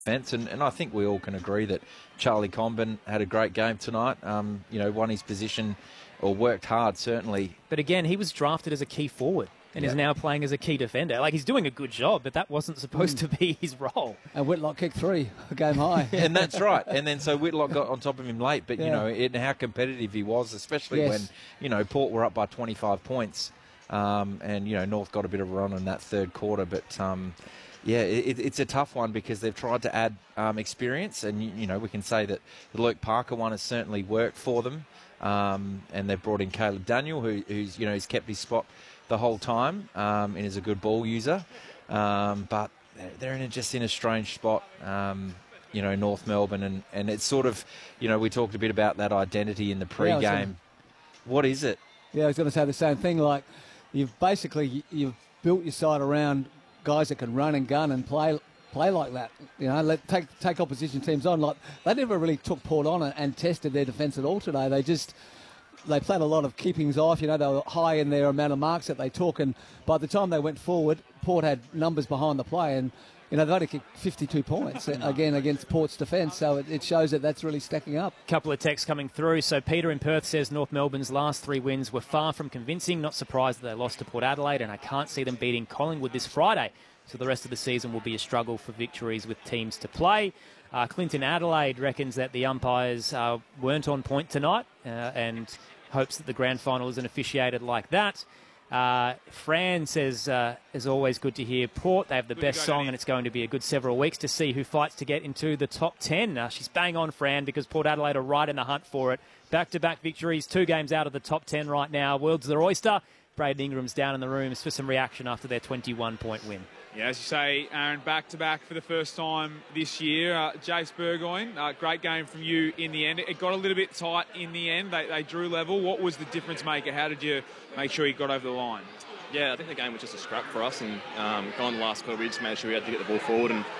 defence, and I think we all can agree that Charlie Comben had a great game tonight. Won his position or worked hard, certainly. But again, he was drafted as a key forward and is now playing as a key defender. Like, he's doing a good job, but that wasn't supposed to be his role. And Whitlock kicked 3, a game high. And that's right. And then so Whitlock got on top of him late, but, and how competitive he was, especially when, Port were up by 25 points. North got a bit of a run in that third quarter, but... it's a tough one because they've tried to add experience, and we can say that the Luke Parker one has certainly worked for them, and they've brought in Caleb Daniel, who's he's kept his spot the whole time, and is a good ball user, but they're just in a strange spot, North Melbourne, and it's sort of we talked a bit about that identity in the pre-game. What is it? Yeah, I was going to say the same thing. Like, you've built your side around guys that can run and gun and play like that. Take opposition teams on. Like, they never really took Port on and tested their defence at all today. They played a lot of keepings off. They were high in their amount of marks that they took, and by the time they went forward, Port had numbers behind the play, and they've only kicked 52 points again against Port's defence, so it shows that that's really stacking up. Couple of texts coming through. So Peter in Perth says North Melbourne's last 3 wins were far from convincing. Not surprised that they lost to Port Adelaide, and I can't see them beating Collingwood this Friday. So the rest of the season will be a struggle for victories with teams to play. Clinton Adelaide reckons that the umpires weren't on point tonight and hopes that the grand final isn't officiated like that. Fran says, as always, good to hear Port. They have the best song, and it's going to be a good several weeks to see who fights to get into the top 10. She's bang on, Fran, because Port Adelaide are right in the hunt for it. Back-to-back victories, 2 games out of the top 10 right now. World's their oyster. Braden Ingram's down in the rooms for some reaction after their 21-point win. Yeah, as you say, Aaron, back-to-back for the first time this year. Jace Burgoyne, great game from you in the end. It got a little bit tight in the end. They drew level. What was the difference maker? How did you make sure you got over the line? Yeah, I think the game was just a scrap for us. And going the last quarter, we just made sure we had to get the ball forward. And,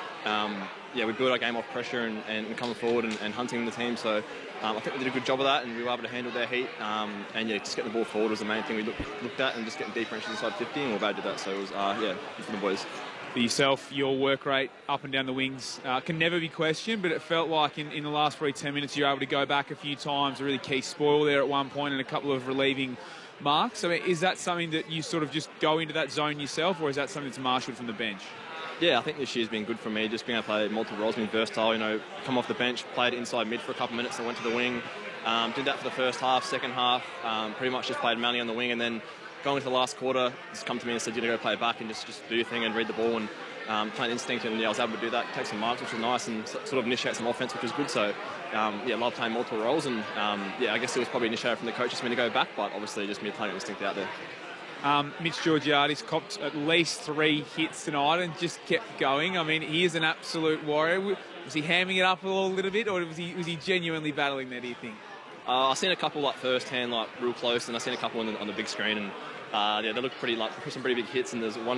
we built our game off pressure and coming forward and hunting the team. So I think we did a good job of that, and we were able to handle their heat. Just getting the ball forward was the main thing we looked at, and just getting deeper inside 50, and we were able to do that. So it was, good for the boys. For yourself, your work rate up and down the wings can never be questioned, but it felt like in the last 10 minutes you were able to go back a few times, a really key spoil there at one point and a couple of relieving marks. I mean, is that something that you sort of just go into that zone yourself, or is that something that's marshalled from the bench? Yeah, I think this year's been good for me, just being able to play multiple roles, being versatile, come off the bench, played inside mid for a couple of minutes and went to the wing. Did that for the first half, second half, pretty much just played mainly on the wing, and then going into the last quarter, just come to me and said, go play back and just do your thing and read the ball and play an instinct, and I was able to do that, take some marks, which was nice, and sort of initiate some offense, which was good. So, love playing multiple roles, and I guess it was probably initiated from the coaches for me to go back, but obviously just me playing instinct out there. Mitch Georgiades copped at least 3 hits tonight and just kept going. I mean, he is an absolute warrior. Was he hamming it up a little bit, or was he genuinely battling there, do you think? I've seen a couple first hand, real close, and I've seen a couple on the big screen, and they look pretty some pretty big hits. And there's one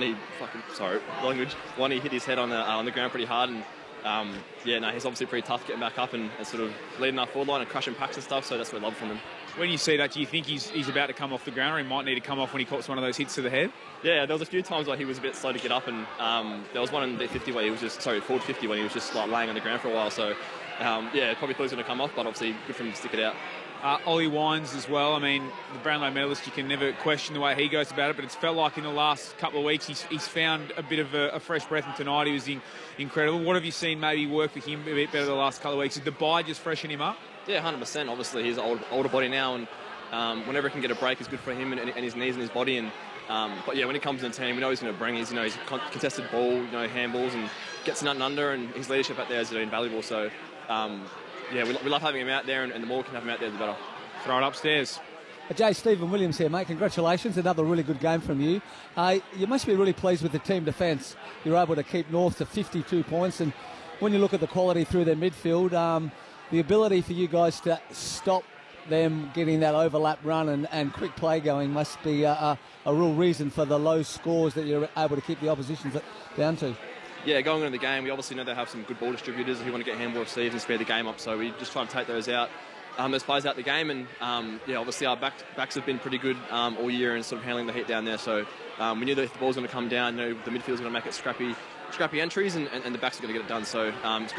one he hit his head on the ground pretty hard, and he's obviously pretty tough getting back up and sort of leading our forward line and crushing packs and stuff. So that's what I love from him. When you see that, do you think he's about to come off the ground, or he might need to come off when he caught one of those hits to the head? Yeah, there was a few times where he was a bit slow to get up, and there was one in the 50 where he was forward 50 when he was just laying on the ground for a while. So probably thought he was going to come off, but obviously good for him to stick it out. Ollie Wines as well. I mean, the Brownlow medalist, you can never question the way he goes about it, but it's felt like in the last couple of weeks he's found a bit of a fresh breath, and tonight he was incredible. What have you seen maybe work for him a bit better the last couple of weeks? Did the bye just freshen him up? Yeah, 100%. Obviously, he's an older body now, and whenever he can get a break is good for him and his knees and his body. And when he comes in the team, we know he's going to bring his contested ball, handballs, and gets nothing under, and his leadership out there is invaluable. So we love having him out there, and the more we can have him out there, the better. Throw it upstairs. Jay, Stephen Williams here, mate. Congratulations. Another really good game from you. You must be really pleased with the team defence. You're able to keep North to 52 points, and when you look at the quality through their midfield, the ability for you guys to stop them getting that overlap run and quick play going must be a real reason for the low scores that you're able to keep the opposition down to. Yeah, going into the game, we obviously know they have some good ball distributors who want to get handball receives and spare the game up, so we just try to take those out. Those players out the game, and obviously our backs have been pretty good all year and sort of handling the heat down there, so we knew that if the ball's going to come down, the midfield's going to make it scrappy entries, and the backs are going to get it done, so it's good.